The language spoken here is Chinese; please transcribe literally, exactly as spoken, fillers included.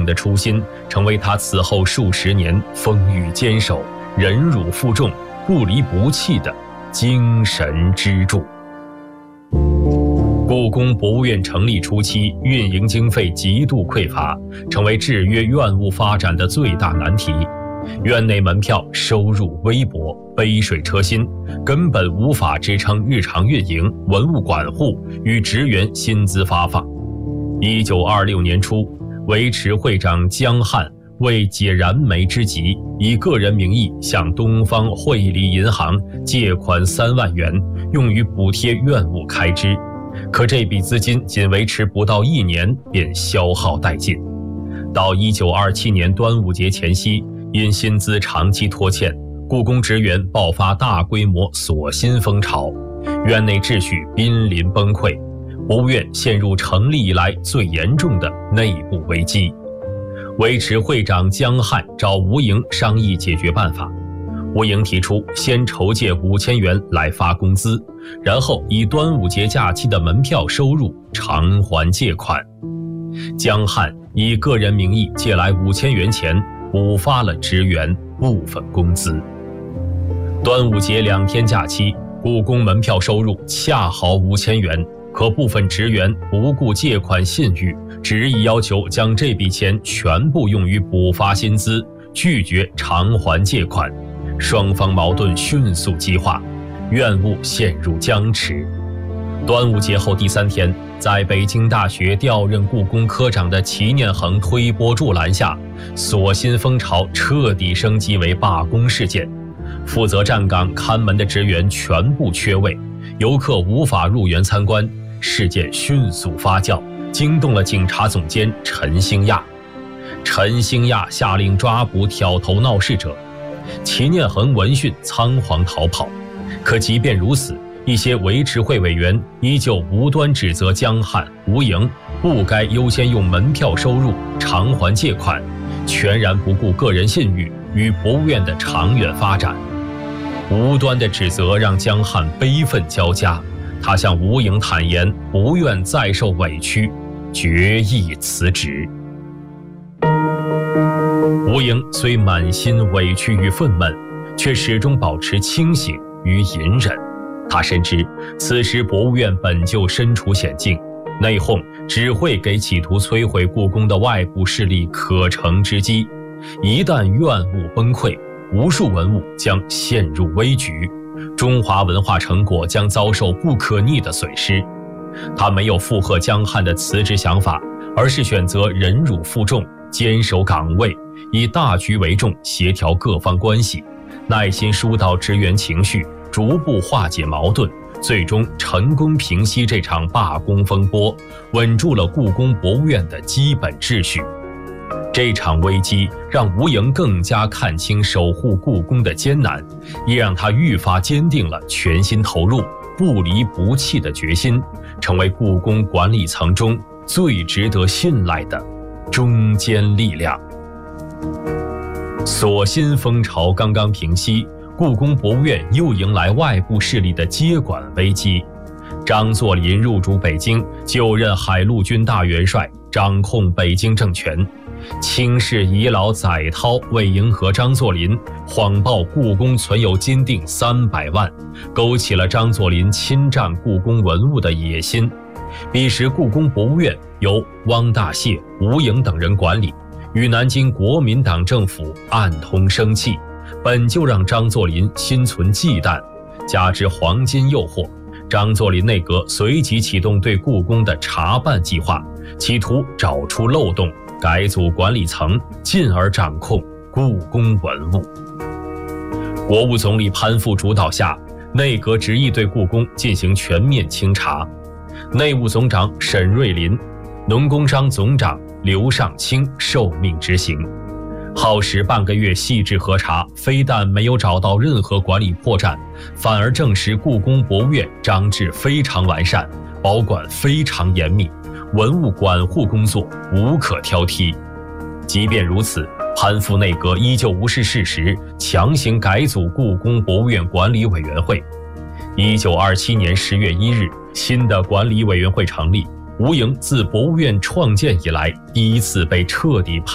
的初心，成为他此后数十年风雨坚守、忍辱负重、不离不弃的精神支柱。故宫博物院成立初期，运营经费极度匮乏，成为制约院务发展的最大难题。院内门票收入微薄，杯水车薪，根本无法支撑日常运营、文物管护与职员薪资发放。一九二六年初，维持会长江汉为解燃眉之急，以个人名义向东方汇理银行借款三万元，用于补贴院务开支。可这笔资金仅维持不到一年便消耗殆尽。到一九二七年端午节前夕，因薪资长期拖欠，故宫职员爆发大规模锁薪风潮，院内秩序濒临崩溃，博物院陷入成立以来最严重的内部危机。维持会长江汉找吴莹商议解决办法。吴莹提出先筹借五千元来发工资，然后以端午节假期的门票收入偿还借款。江汉以个人名义借来五千元钱，补发了职员部分工资。端午节两天假期，故宫门票收入恰好五千元，可部分职员不顾借款信誉，执意要求将这笔钱全部用于补发薪资，拒绝偿还借款。双方矛盾迅速激化，院务陷入僵持。端午节后第三天，在北京大学调任故宫科长的齐念恒推波助澜下，锁薪风潮彻底升级为罢工事件。负责站岗看门的职员全部缺位，游客无法入园参观，事件迅速发酵，惊动了警察总监陈兴亚。陈兴亚下令抓捕挑头闹事者，齐念恒闻讯仓皇逃跑。可即便如此，一些维持会委员依旧无端指责江汉、吴莹不该优先用门票收入偿还借款，全然不顾个人信誉与博物院的长远发展。无端的指责让江汉悲愤交加，他向吴莹坦言不愿再受委屈，决意辞职。吴莹虽满心委屈与愤懑，却始终保持清醒与隐忍。他深知此时博物院本就身处险境，内讧只会给企图摧毁故宫的外部势力可乘之机。一旦院务崩溃，无数文物将陷入危局，中华文化成果将遭受不可逆的损失。他没有附和江汉的辞职想法，而是选择忍辱负重，坚守岗位，以大局为重，协调各方关系，耐心疏导职员情绪，逐步化解矛盾，最终成功平息这场罢工风波，稳住了故宫博物院的基本秩序。这场危机让吴莹更加看清守护故宫的艰难，也让他愈发坚定了全心投入、不离不弃的决心，成为故宫管理层中最值得信赖的中坚力量。锁薪风潮刚刚平息，故宫博物院又迎来外部势力的接管危机。张作霖入主北京，就任海陆军大元帅，掌控北京政权。清室遗老载涛为迎合张作霖，谎报故宫存有金锭三百万，勾起了张作霖侵占故宫文物的野心。彼时故宫博物院由汪大燮、吴莹等人管理，与南京国民党政府暗通生气，本就让张作霖心存忌惮，加之黄金诱惑，张作霖内阁随即启动对故宫的查办计划，企图找出漏洞，改组管理层，进而掌控故宫文物。国务总理潘复主导下，内阁执意对故宫进行全面清查。内务总长沈瑞林、农工商总长刘尚清受命执行。耗时半个月细致核查，非但没有找到任何管理破绽，反而证实故宫博物院章制非常完善，保管非常严密，文物管护工作无可挑剔。即便如此，潘复内阁依旧无视事实，强行改组故宫博物院管理委员会。一九二七年十月一日，新的管理委员会成立，吴莹自博物院创建以来第一次被彻底